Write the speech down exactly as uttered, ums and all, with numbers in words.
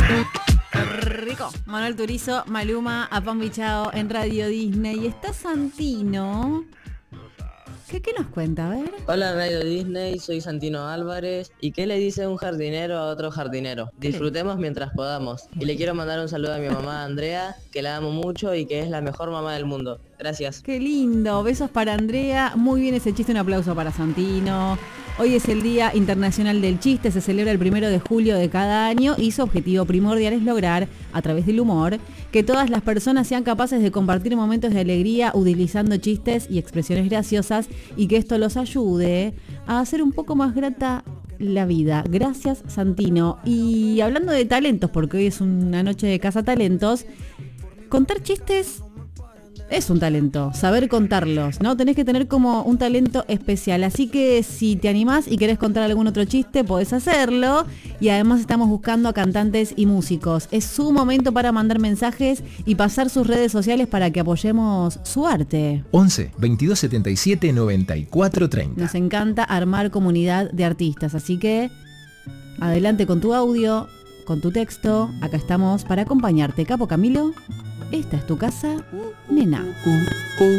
Rico. Manuel Turizo, Maluma, apambichao en Radio Disney. Y está Santino. ¿Qué, ¿Qué nos cuenta? A ver. Hola Radio Disney, soy Santino Álvarez. ¿Y qué le dice un jardinero a otro jardinero? Disfrutemos mientras podamos. Y le quiero mandar un saludo a mi mamá Andrea, que la amo mucho y que es la mejor mamá del mundo. Gracias. Qué lindo. Besos para Andrea. Muy bien ese chiste. Un aplauso para Santino. Hoy es el Día Internacional del Chiste. Se celebra el primero de julio de cada año y su objetivo primordial es lograr, a través del humor, que todas las personas sean capaces de compartir momentos de alegría utilizando chistes y expresiones graciosas y que esto los ayude a hacer un poco más grata la vida. Gracias, Santino. Y hablando de talentos, porque hoy es una noche de cazatalentos, contar chistes es un talento, saber contarlos, ¿no? Tenés que tener como un talento especial, así que si te animás y querés contar algún otro chiste, podés hacerlo. Y además estamos buscando a cantantes y músicos. Es su momento para mandar mensajes y pasar sus redes sociales para que apoyemos su arte. once, veintidós setenta y siete, noventa y cuatro treinta. Nos encanta armar comunidad de artistas, así que adelante con tu audio, con tu texto. Acá estamos para acompañarte. Capo Camilo, esta es tu casa, nena.